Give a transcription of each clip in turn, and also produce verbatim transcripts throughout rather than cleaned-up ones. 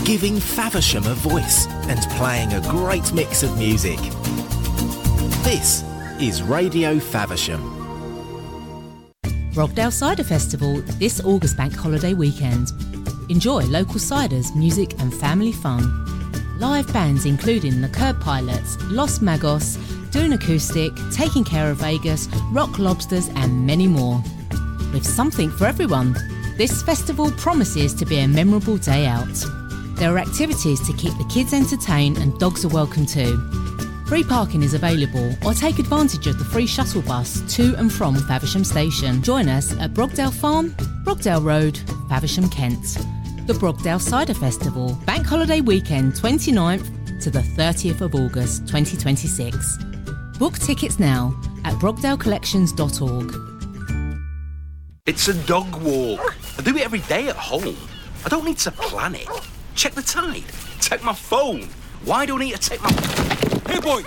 giving Faversham a voice and playing a great mix of music. This is Radio Faversham. Brogdale Cider Festival this August bank holiday weekend. Enjoy local ciders, music and family fun. Live bands including the Curb Pilots, Los Magos, Dune Acoustic, Taking Care of Vegas, Rock Lobsters and many more. With something for everyone, this festival promises to be a memorable day out. There are activities to keep the kids entertained and dogs are welcome too. Free parking is available, or take advantage of the free shuttle bus to and from Faversham Station. Join us at Brogdale Farm, Brogdale Road, Faversham, Kent. The Brogdale Cider Festival, bank holiday weekend twenty-ninth to the thirtieth of August twenty twenty-six. Book tickets now at brogdale collections dot org. It's a dog walk. I do it every day at home. I don't need to plan it. Check the tide. Take my phone. Why do I need to take my... Hey, boy!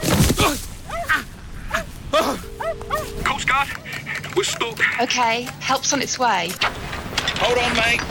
Coast Guard, we're stuck. OK, help's on its way. Hold on, mate.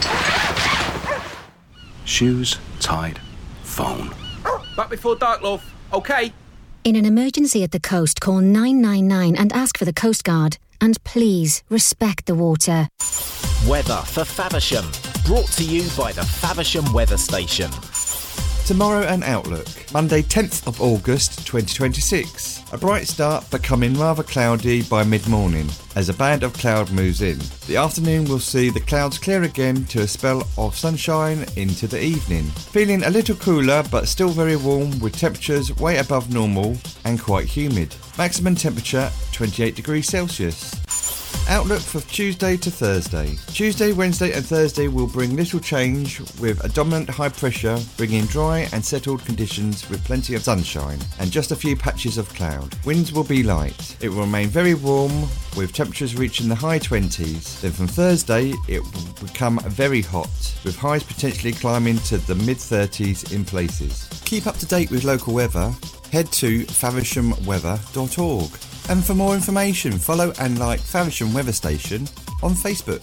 Shoes, tide, phone. Back before dark, love. OK? In an emergency at the coast, call nine nine nine and ask for the Coast Guard. And please, respect the water. Weather for Faversham. Brought to you by the Faversham Weather Station. Tomorrow and outlook. Monday tenth of August twenty twenty-six. A bright start becoming rather cloudy by mid-morning as a band of cloud moves in. The afternoon will see the clouds clear again to a spell of sunshine into the evening. Feeling a little cooler but still very warm with temperatures way above normal and quite humid. Maximum temperature twenty-eight degrees Celsius. Outlook for Tuesday to Thursday. Tuesday, Wednesday and Thursday will bring little change with a dominant high pressure bringing dry and settled conditions with plenty of sunshine and just a few patches of cloud. Winds will be light. It will remain very warm with temperatures reaching the high twenties. Then from Thursday it will become very hot with highs potentially climbing to the mid thirties in places. Keep up to date with local weather. Head to faversham weather dot org. And for more information, follow and like Faversham Weather Station on Facebook.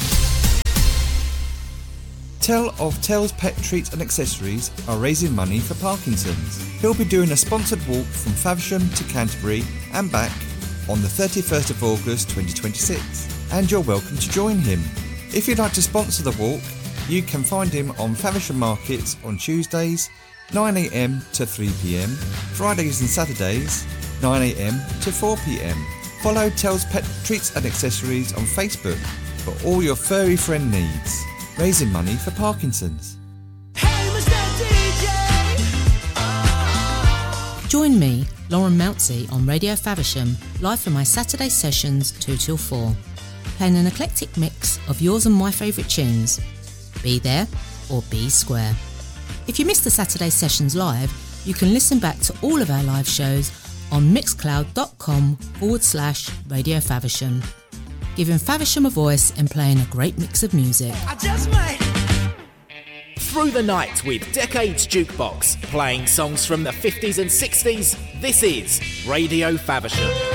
Tell of Tell's Pet Treats and Accessories are raising money for Parkinson's. He'll be doing a sponsored walk from Faversham to Canterbury and back on the thirty-first of August twenty twenty-six. And you're welcome to join him. If you'd like to sponsor the walk, you can find him on Faversham Markets on Tuesdays, nine a m to three p m, Fridays and Saturdays, nine a m to four p m. Follow Tell's Pet Treats and Accessories on Facebook for all your furry friend needs. Raising money for Parkinson's. Hey, Mister D J! Oh. Join me, Lauren Mounsey, on Radio Faversham, live for my Saturday sessions two till four, playing an eclectic mix of yours and my favourite tunes. Be there or be square. If you missed the Saturday sessions live, you can listen back to all of our live shows on mixcloud.com forward slash Radio Faversham, giving Faversham a voice and playing a great mix of music. I just might. Through the night with Decades Jukebox, playing songs from the fifties and sixties, this is Radio Faversham.